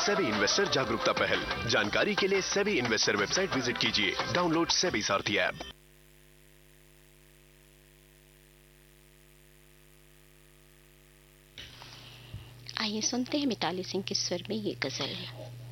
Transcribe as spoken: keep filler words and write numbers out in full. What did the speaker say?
SEBI investor जागरूकता पहल। जानकारी के लिए सेबी इन्वेस्टर वेबसाइट विजिट कीजिए। डाउनलोड सेबी सारथी ऐप। आइए सुनते हैं मिताली सिंह के स्वर में ये गजल।